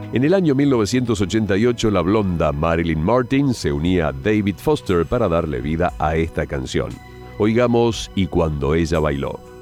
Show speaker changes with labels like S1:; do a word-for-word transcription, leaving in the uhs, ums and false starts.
S1: En el año mil novecientos ochenta y ocho, la blonda Marilyn Martin se unía a David Foster para darle vida a esta canción. Oigamos "Y cuando ella bailó".